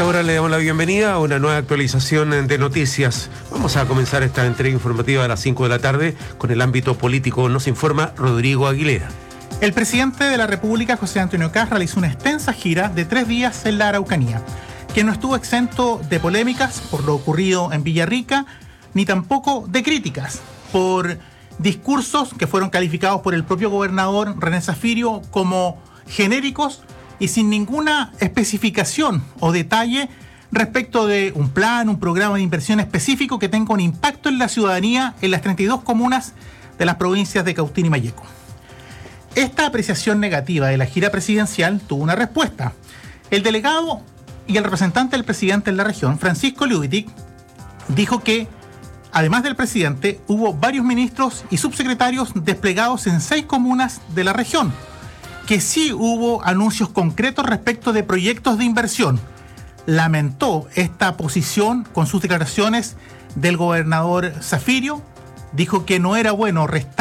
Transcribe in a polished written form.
esta hora le damos la bienvenida a una nueva actualización de noticias. Vamos a comenzar esta entrega informativa a las 5 de la tarde con el ámbito político. Nos informa Rodrigo Aguilera. El presidente de la República, José Antonio Kast, realizó una extensa gira de 3 días en la Araucanía, que no estuvo exento de polémicas por lo ocurrido en Villarrica, ni tampoco de críticas por discursos que fueron calificados por el propio gobernador René Zafirio como genéricos y sin ninguna especificación o detalle respecto de un plan, un programa de inversión específico que tenga un impacto en la ciudadanía en las 32 comunas de las provincias de Cautín y Malleco. Esta apreciación negativa de la gira presidencial tuvo una respuesta. El delegado y el representante del presidente en la región, Francisco Liubitic, dijo que, además del presidente, hubo varios ministros y subsecretarios desplegados en 6 comunas de la región, que sí hubo anuncios concretos respecto de proyectos de inversión. Lamentó esta posición con sus declaraciones del gobernador Zafirio, dijo que no era bueno restar